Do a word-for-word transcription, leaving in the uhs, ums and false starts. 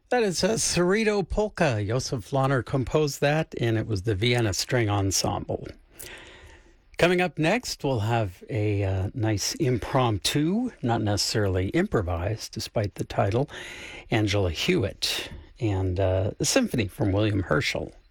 That is a Cerrito polka. Josef Lahner composed that, and it was the Vienna String Ensemble. Coming up next, we'll have a uh, nice impromptu, not necessarily improvised, despite the title, Angela Hewitt, and uh, a symphony from William Herschel.